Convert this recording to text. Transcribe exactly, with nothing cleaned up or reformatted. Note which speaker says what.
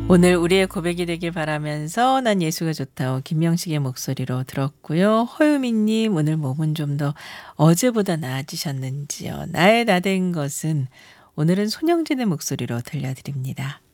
Speaker 1: 오늘 우리의 고백이 되길 바라면서 난 예수가 좋다고 김명식의 목소리로 들었고요. 허유미님 오늘 몸은 좀 더 어제보다 나아지셨는지요. 나의 나 된 것은 오늘은 손영진의 목소리로 들려드립니다.